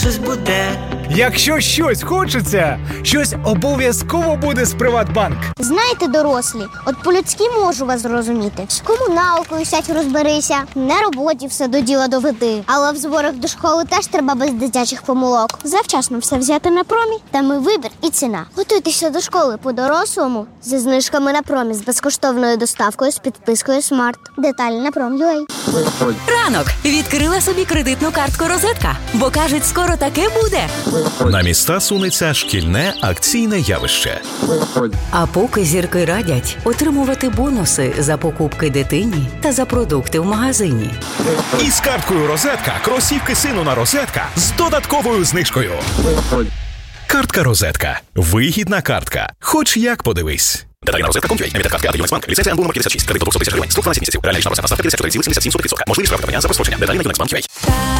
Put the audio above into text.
щось буде. Якщо щось хочеться, щось обов'язково буде з Приватбанк. Знаєте, дорослі, от по-людськи можу вас зрозуміти. З комуналкою сядь розберися, на роботі все до діла доведи. Але в зборах до школи теж треба без дитячих помилок. Завчасно все взяти на промі, там і вибір, і ціна. Готуйтеся до школи по-дорослому зі знижками на промі, з безкоштовною доставкою, з підпискою Смарт. Деталі на Prom.ua. Ранок. Відкрила собі кредитну картку «Розетка», бо, кажуть, скоро таке буде. На міста сунеться шкільне акційне явище. А поки зірки радять отримувати бонуси за покупки дитині та за продукти в магазині. І з карткою «Розетка» кросівки сину на «Розетка» з додатковою знижкою. Картка «Розетка». Вигідна картка. Хоч як подивись. Деталі на розетка.com.ua. Емітер картки «Юнексбанк». Ліцензія НБУ номер 56. Кредит до 200 тисяч гривень. Строк 12 місяців. Реальна річна процентна ставка 54,77%. Можливість штрафування за прострочення. Деталі на Юнексбанк.ua.